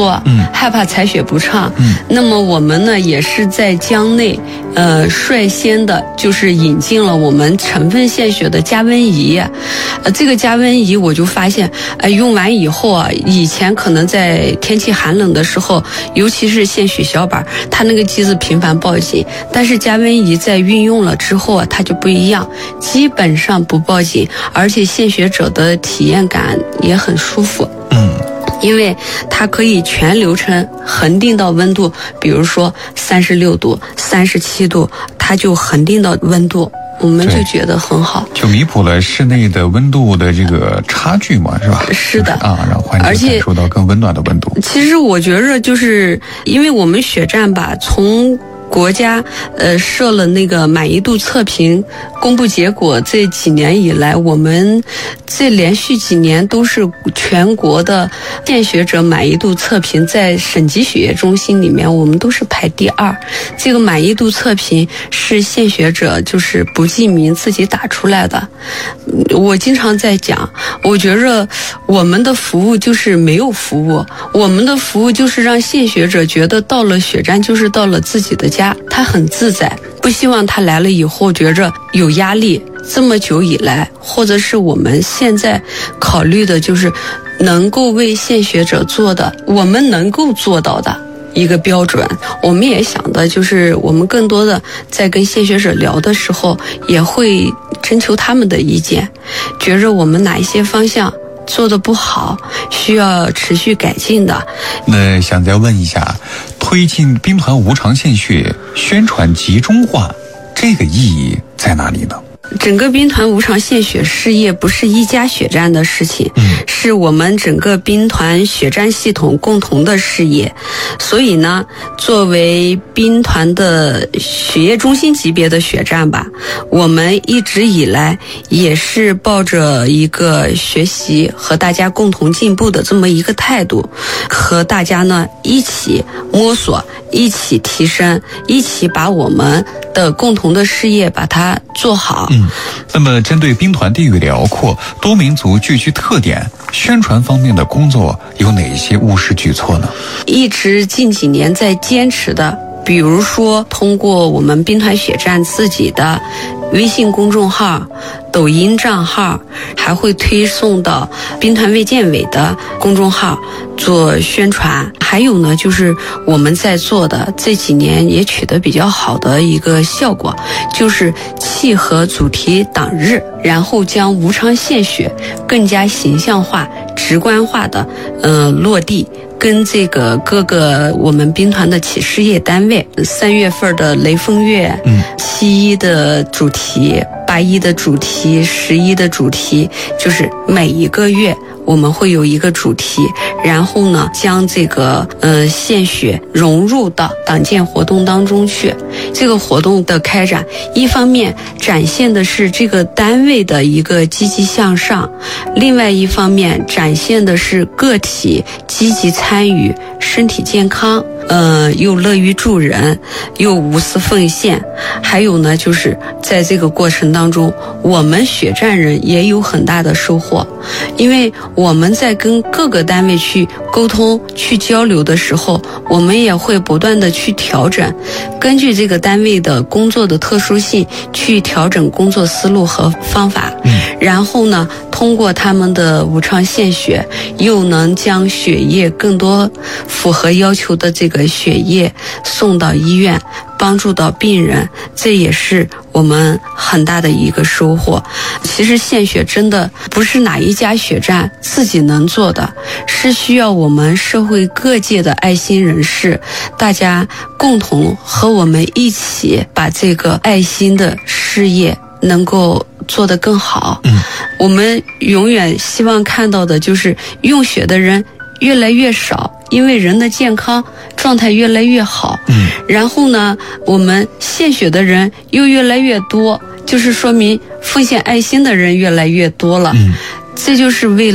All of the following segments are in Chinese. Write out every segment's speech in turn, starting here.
缩，害怕采血不畅。那么我们呢也是在江内率先的就是引进了我们成分献血的加温仪。这个加温仪我就发现用完以后啊，以前可能在天气寒冷的时候，尤其是献血小板，它那个机子频繁报警，但是加温仪在运用了之后啊，它就不一样，基本上不报警，而且献血者的体验感也很舒服。因为它可以全流程恒定到温度，比如说36度、37度，它就恒定到温度，我们就觉得很好， 就弥补了室内的温度的这个差距嘛，是吧？ 是的啊，让患者感受到更温暖的温度。 其实我觉着就是因为我们血站吧，从国家设了那个满意度测评公布结果，这几年以来，我们这连续几年都是全国的献血者满意度测评，在省级血液中心里面我们都是排第2。这个满意度测评是献血者就是不记名自己打出来的。我经常在讲，我觉着我们的服务就是没有服务，我们的服务就是让献血者觉得到了血站就是到了自己的家，他很自在，不希望他来了以后觉着有压力。这么久以来，或者是我们现在考虑的就是能够为献血者做的，我们能够做到的一个标准。我们也想的就是我们更多的在跟献血者聊的时候，也会征求他们的意见，觉着我们哪一些方向做得不好，需要持续改进的。 那想再问一下，推进兵团无偿献血宣传集中化，这个意义在哪里呢？ 整个兵团无偿献血事业不是一家血站的事情，是我们整个兵团血站系统共同的事业。所以呢，作为兵团的血液中心级别的血站吧，我们一直以来也是抱着一个学习和大家共同进步的这么一个态度，和大家呢一起摸索，一起提升，一起把我们的共同的事业把它做好。 那么针对兵团地域辽阔、多民族聚居特点，宣传方面的工作有哪些务实举措呢？ 一直近几年在坚持的，比如说通过我们兵团血站自己的微信公众号、抖音账号，还会推送到兵团卫健委的公众号做宣传。还有呢，就是我们在做的这几年也取得比较好的一个效果，就是契合主题党日，然后将无偿献血更加形象化、直观化的落地。跟这个各个我们兵团的企事业单位，3月份的雷锋月，7·1的主题，8·1的主题，11的主题，就是每一个月我们会有一个主题，然后呢将这个献血融入到党建活动当中去。这个活动的开展，一方面展现的是这个单位的一个积极向上，另外一方面展现的是个体积极参与，身体健康，又乐于助人，又无私奉献。还有呢，就是在这个过程当中，我们血站人也有很大的收获，因为我们在跟各个单位去沟通、去交流的时候，我们也会不断的去调整，根据这个单位的工作的特殊性去调整工作思路和方法。然后呢，通过他们的无偿献血，又能将血液更多符合要求的这个血液送到医院，帮助到病人，这也是我们很大的一个收获。其实献血真的不是哪一家血站自己能做的，是需要我们社会各界的爱心人士，大家共同和我们一起把这个爱心的事业能够做得更好。我们永远希望看到的就是用血的人越来越少，因为人的健康状态越来越好。然后呢，我们献血的人又越来越多，就是说明奉献爱心的人越来越多了。这就是未来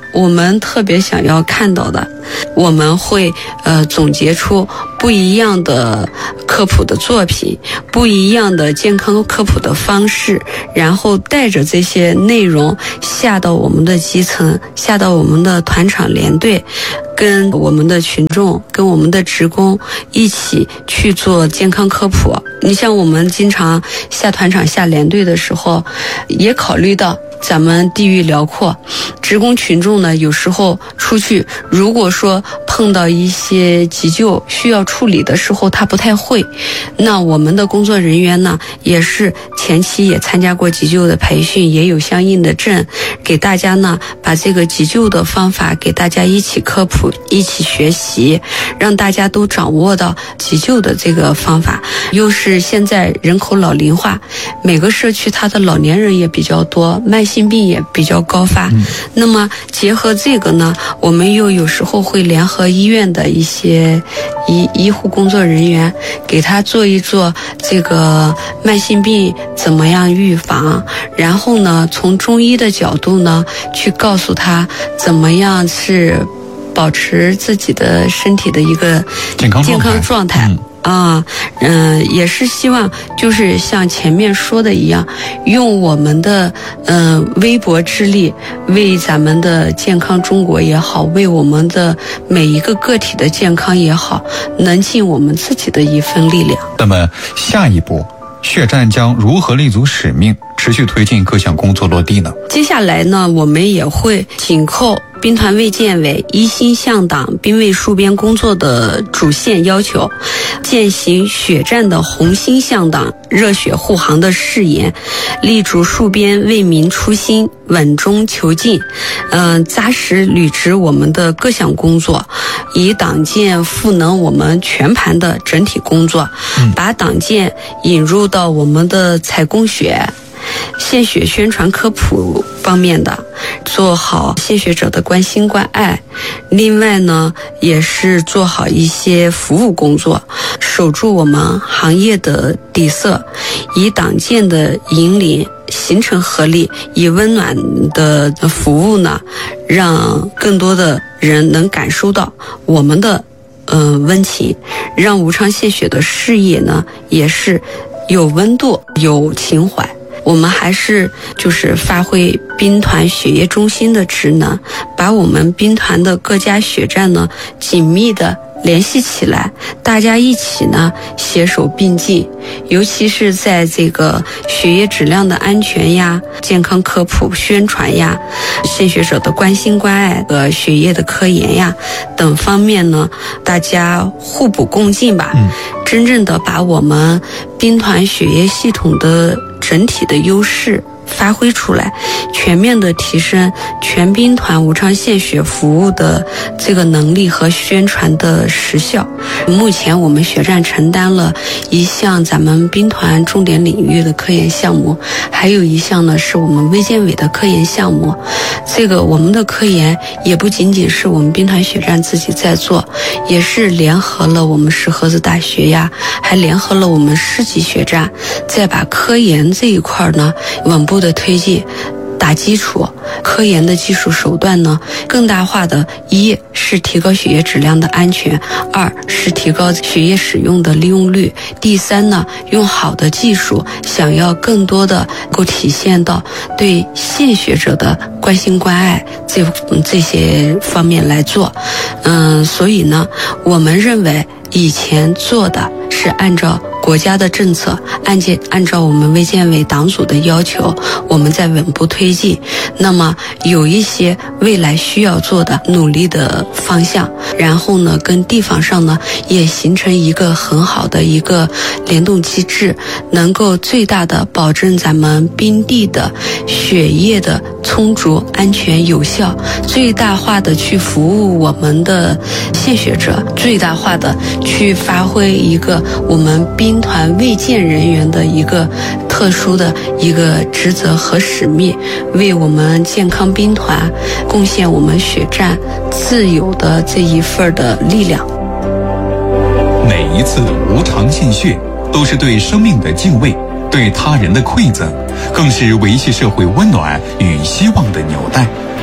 我们特别想要看到的，我们会总结出不一样的科普的作品，不一样的健康科普的方式，然后带着这些内容下到我们的基层，下到我们的团场连队，跟我们的群众，跟我们的职工一起去做健康科普。你像我们经常下团场下连队的时候，也考虑到咱们地域辽阔，职工群众呢，有时候出去，如果说碰到一些急救需要处理的时候，他不太会，那我们的工作人员呢，也是前期也参加过急救的培训，也有相应的证，给大家呢把这个急救的方法给大家一起科普，一起学习，让大家都掌握到急救的这个方法。又是现在人口老龄化，每个社区它的老年人也比较多，慢性病也比较高发，那么结合这个呢，我们又有时候会联合医院的一些医护工作人员，给他做一做这个慢性病怎么样预防，然后呢从中医的角度呢去告诉他怎么样是保持自己的身体的一个健康状态。也是希望就是像前面说的一样，用我们的微薄之力，为咱们的健康中国也好，为我们的每一个个体的健康也好，能尽我们自己的一份力量。 那么下一步，血站将如何立足使命，持续推进各项工作落地呢？ 接下来呢，我们也会紧扣兵团卫健委一心向党、兵卫戍边工作的主线要求，践行血战的红心向党、热血护航的誓言，立足戍边为民初心，稳中求进，扎实履职我们的各项工作，以党建赋能我们全盘的整体工作，把党建引入到我们的采供血、献血宣传科普方面的，做好献血者的关心关爱。另外呢，也是做好一些服务工作，守住我们行业的底色，以党建的引领，形成合力，以温暖的服务呢，让更多的人能感受到我们的温情，让无偿献血的事业呢也是有温度、有情怀。我们还是就是发挥兵团血液中心的职能，把我们兵团的各家血站呢紧密的联系起来，大家一起呢携手并进，尤其是在这个血液质量的安全呀、健康科普宣传呀、献血者的关心关爱和血液的科研呀等方面呢，大家互补共进吧，真正的把我们兵团血液系统的整体的优势发挥出来，全面的提升全兵团无偿献血服务的这个能力和宣传的实效。目前我们血站承担了一项咱们兵团重点领域的科研项目，还有一项呢是我们卫健委的科研项目。这个我们的科研也不仅仅是我们兵团血站自己在做，也是联合了我们石河子大学呀，还联合了我们市级血站，再把科研这一块呢稳步的推进，打基础。科研的技术手段呢，更大化的，一是提高血液质量的安全，二是提高血液使用的利用率，第三呢，用好的技术，想要更多的够体现到对献血者的关心关爱这些方面来做。所以呢，我们认为以前做的是按照国家的政策，按照我们卫健委党组的要求，我们在稳步推进。那么有一些未来需要做的努力的方向，然后呢，跟地方上呢也形成一个很好的一个联动机制，能够最大的保证咱们兵地的血液的充足、安全、有效，最大化的去服务我们的献血者，最大化的去发挥一个我们兵团卫健人员的一个特殊的一个职责和使命，为我们健康兵团贡献我们血站自有的这一份的力量。 每一次无偿献血都是对生命的敬畏，对他人的馈赠，更是维系社会温暖与希望的纽带。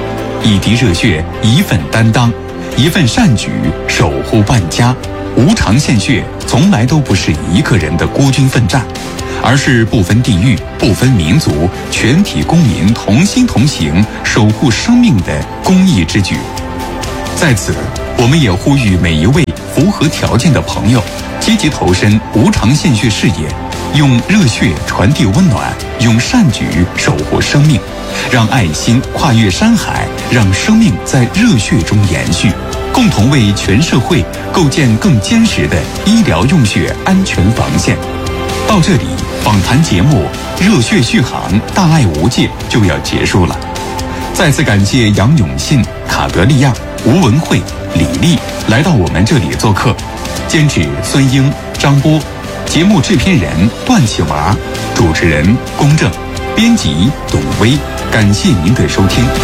一滴热血，一份担当，一份善举，守护万家。无偿献血从来都不是一个人的孤军奋战，而是不分地域、不分民族，全体公民同心同行，守护生命的公益之举。在此，我们也呼吁每一位符合条件的朋友，积极投身无偿献血事业，用热血传递温暖，用善举守护生命，让爱心跨越山海，让生命在热血中延续，共同为全社会构建更坚实的医疗用血安全防线。到这里，访谈节目《热血续航，大爱无界》就要结束了。再次感谢杨永信、卡德利亚、吴文慧、李丽来到我们这里做客，监制孙英、张波，节目制片人段启娃，主持人龚正，编辑董威。感谢您的收听。